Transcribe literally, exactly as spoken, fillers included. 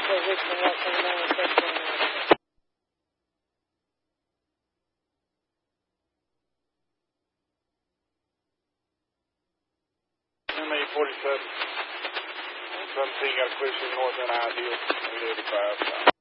Richmond, West Carolina, fifteen. M eight forty-seven. seventeen got a clear to the north end ideal. eight eighty-five.